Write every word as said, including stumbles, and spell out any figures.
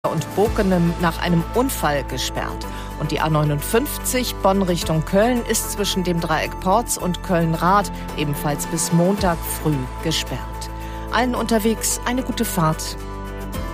und Bokenem nach einem Unfall gesperrt. Und die A neunundfünfzig Bonn Richtung Köln ist zwischen dem Dreieck Porz und Köln-Rath ebenfalls bis Montag früh gesperrt. Allen unterwegs eine gute Fahrt.